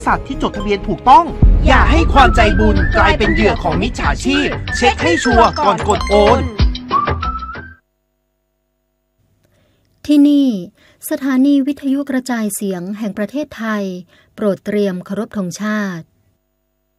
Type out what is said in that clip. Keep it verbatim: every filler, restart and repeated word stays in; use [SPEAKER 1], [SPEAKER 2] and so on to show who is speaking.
[SPEAKER 1] สัตว์ที่จดทะเบียนถูกต้องอย่าให้ความใจบุญกลายเป็นเหยื่อของมิจฉาชีพเช็คให้ชัวร์ก่อนกดโอน
[SPEAKER 2] ที่นี่สถานีวิทยุกระจายเสียงแห่งประเทศไทยโปรดเตรียมเคารพธงชาติ